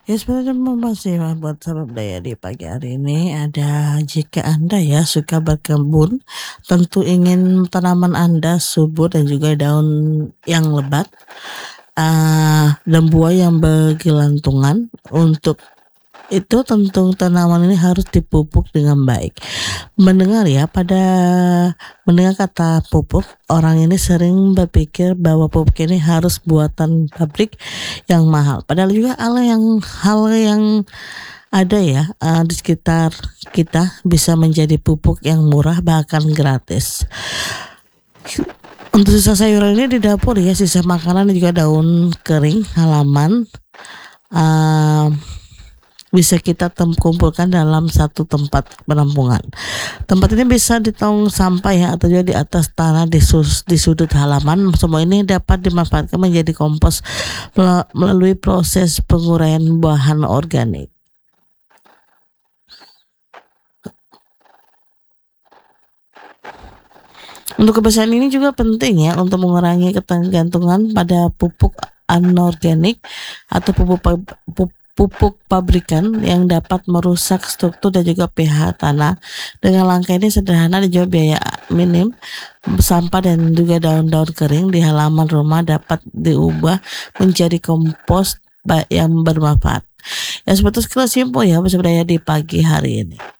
Ya sebenarnya memang sih buat sahabat budaya di pagi hari ini ada, jika Anda ya suka berkebun, tentu ingin tanaman Anda subur dan juga daun yang lebat, dan buah yang bergelantungan. Untuk itu tentu tanaman ini harus dipupuk dengan baik. Mendengar kata pupuk, orang ini sering berpikir bahwa pupuk ini harus buatan pabrik yang mahal. Padahal juga hal yang ada ya, di sekitar kita bisa menjadi pupuk yang murah bahkan gratis. Untuk sisa sayuran ini di dapur ya, sisa makanan dan juga daun kering halaman, bisa kita kumpulkan dalam satu tempat penampungan. Tempat ini bisa di tong sampah ya, atau juga di atas tanah di sudut halaman. Semua ini dapat dimanfaatkan menjadi kompos melalui proses penguraian bahan organik. Untuk kebersihan ini juga penting ya untuk mengurangi ketergantungan pada pupuk anorganik atau pupuk pabrikan yang dapat merusak struktur dan juga pH tanah. Dengan langkah ini sederhana dan juga biaya minim, sampah dan juga daun-daun kering di halaman rumah dapat diubah menjadi kompos yang bermanfaat. Ya seperti sekilas simpel ya, budaya di pagi hari ini.